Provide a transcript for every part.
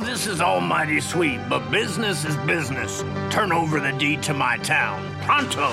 this is almighty sweet, but business is business. Turn over the deed to my town. Pronto.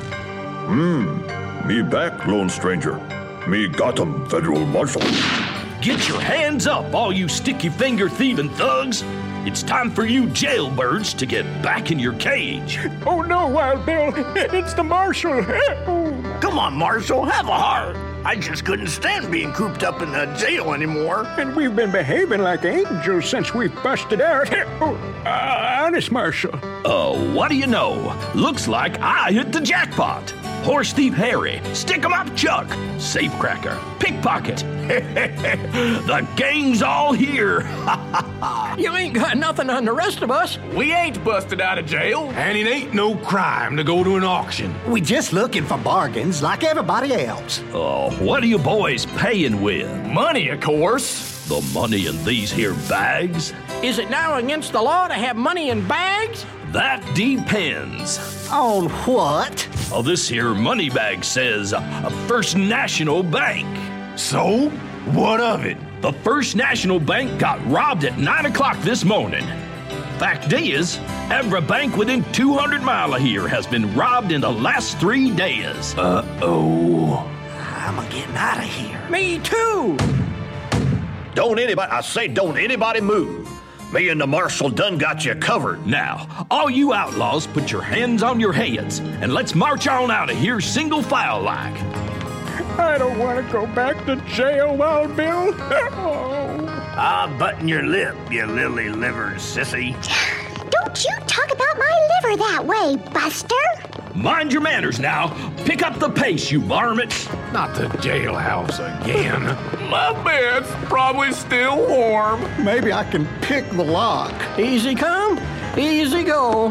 Me back, Lone Stranger. Me got 'em, Federal Marshal. Get your hands up, all you sticky-finger thieving thugs. It's time for you jailbirds to get back in your cage. Oh, no, Wild Bill. It's the Marshal. Come on, Marshal, have a heart. I just couldn't stand being cooped up in the jail anymore. And we've been behaving like angels since we busted out. Honest, Marshal. What do you know? Looks like I hit the jackpot. Horse Thief Harry, Stick 'em Up Chuck, Safecracker, Pickpocket. The gang's all here. You ain't got nothing on the rest of us. We ain't busted out of jail. And it ain't no crime to go to an auction. We just looking for bargains like everybody else. What are you boys paying with? Money, of course. The money in these here bags? Is it now against the law to have money in bags? That depends. On what? This here money bag says First National Bank. So, what of it? The First National Bank got robbed at 9 o'clock this morning. Fact is, every bank within 200 miles of here has been robbed in the last 3 days. I'm getting out of here. Me too. Don't anybody move. Me and the Marshal done got you covered. Now, all you outlaws put your hands on your heads, and let's march on out of here single file like. I don't want to go back to jail, Wild Bill. Button your lip, you lily-livered sissy. Don't you talk about my liver that way, Buster. Mind your manners now. Pick up the pace, you varmints. Not the jailhouse again. My bed's probably still warm. Maybe I can pick the lock. Easy come, easy go.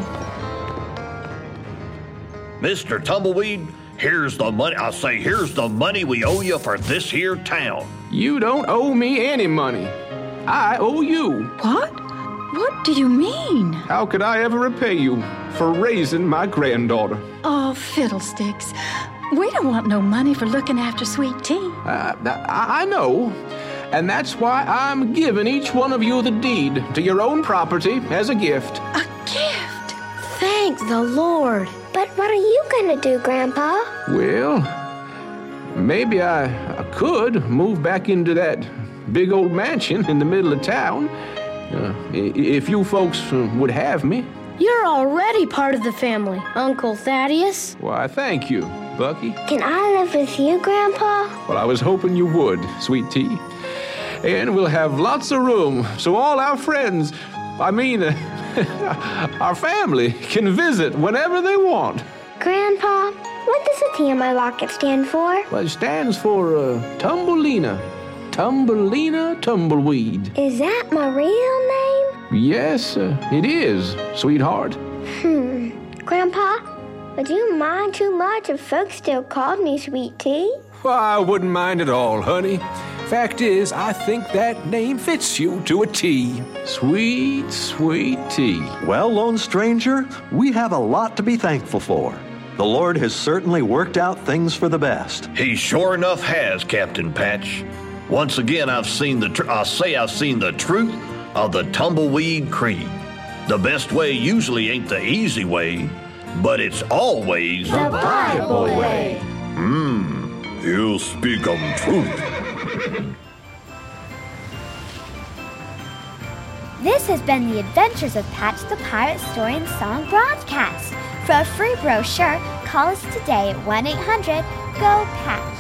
Mr. Tumbleweed, here's the money. Here's the money we owe you for this here town. You don't owe me any money. I owe you. What? What do you mean? How could I ever repay you for raising my granddaughter? Oh, fiddlesticks. We don't want no money for looking after Sweet Tea. I know. And that's why I'm giving each one of you the deed to your own property as a gift. A gift? Thank the Lord. But what are you going to do, Grandpa? Well, maybe I could move back into that big old mansion in the middle of town. If you folks would have me. You're already part of the family, Uncle Thaddeus. Why, thank you, Bucky. Can I live with you, Grandpa? Well, I was hoping you would, Sweet Tea. And we'll have lots of room so all our friends, our family, can visit whenever they want. Grandpa, what does the T on my locket stand for? Well, it stands for Tumbelina. Tumbelina Tumbleweed. Is that my real name? Yes, it is, sweetheart. Grandpa, would you mind too much if folks still called me Sweet Tea? Well, I wouldn't mind at all, honey. Fact is, I think that name fits you to a T. Sweet, sweet tea. Well, Lone Stranger, we have a lot to be thankful for. The Lord has certainly worked out things for the best. He sure enough has, Captain Patch. Once again, I've seen the truth of the Tumbleweed Creed. The best way usually ain't the easy way, but it's always the Bible way. You speak of truth. This has been the Adventures of Patch the Pirate Story and Song broadcast. For a free brochure, call us today at 1-800-GO-PATCH.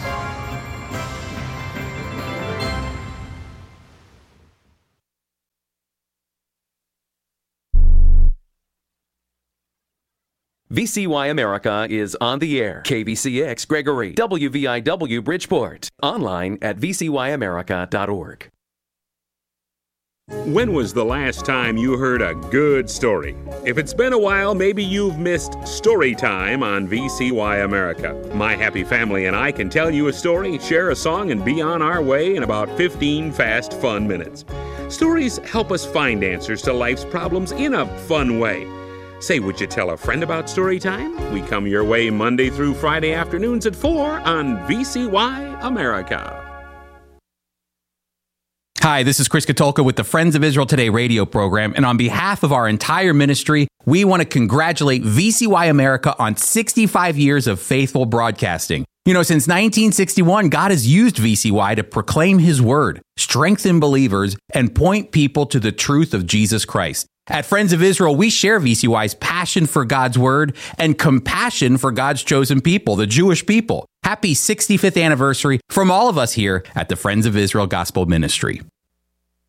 VCY America is on the air. KVCX Gregory, WVIW Bridgeport. Online at vcyamerica.org. When was the last time you heard a good story? If it's been a while, maybe you've missed Story Time on VCY America. My happy family and I can tell you a story, share a song, and be on our way in about 15 fast, fun minutes. Stories help us find answers to life's problems in a fun way. Say, would you tell a friend about Story Time? We come your way Monday through Friday afternoons at 4 on VCY America. Hi, this is Chris Katulka with the Friends of Israel Today radio program, and on behalf of our entire ministry, we want to congratulate VCY America on 65 years of faithful broadcasting. You know, since 1961, God has used VCY to proclaim His word, strengthen believers, and point people to the truth of Jesus Christ. At Friends of Israel, we share VCY's passion for God's word and compassion for God's chosen people, the Jewish people. Happy 65th anniversary from all of us here at the Friends of Israel Gospel Ministry.